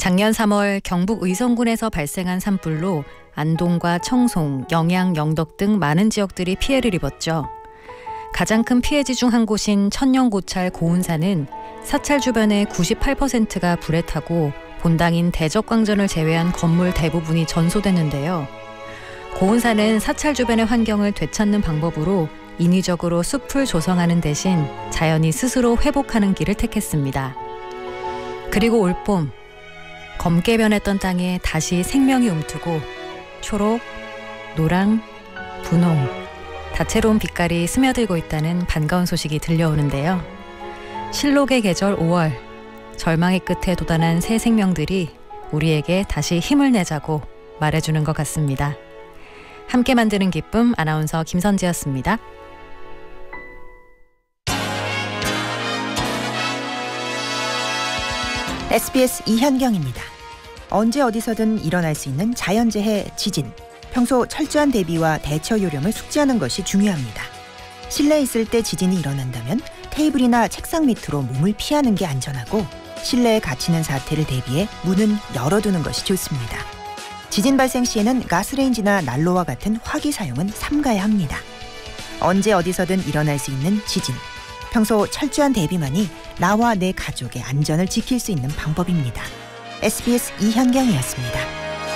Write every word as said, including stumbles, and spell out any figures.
작년 삼월 경북 의성군에서 발생한 산불로 안동과 청송, 영양, 영덕 등 많은 지역들이 피해를 입었죠. 가장 큰 피해지 중 한 곳인 천년고찰 고운산은 사찰 주변의 구십팔 퍼센트가 불에 타고 본당인 대적광전을 제외한 건물 대부분이 전소됐는데요. 고운산은 사찰 주변의 환경을 되찾는 방법으로 인위적으로 숲을 조성하는 대신 자연이 스스로 회복하는 길을 택했습니다. 그리고 올봄, 검게 변했던 땅에 다시 생명이 움트고 초록, 노랑, 분홍, 다채로운 빛깔이 스며들고 있다는 반가운 소식이 들려오는데요. 실록의 계절 오월, 절망의 끝에 도달한 새 생명들이 우리에게 다시 힘을 내자고 말해주는 것 같습니다. 함께 만드는 기쁨, 아나운서 김선지였습니다. 에스비에스 이현경입니다. 언제 어디서든 일어날 수 있는 자연재해 지진. 평소 철저한 대비와 대처 요령을 숙지하는 것이 중요합니다. 실내에 있을 때 지진이 일어난다면 테이블이나 책상 밑으로 몸을 피하는 게 안전하고 실내에 갇히는 사태를 대비해 문은 열어두는 것이 좋습니다. 지진 발생 시에는 가스레인지나 난로와 같은 화기 사용은 삼가야 합니다. 언제 어디서든 일어날 수 있는 지진. 평소 철저한 대비만이 나와 내 가족의 안전을 지킬 수 있는 방법입니다. 에스비에스 이현경이었습니다.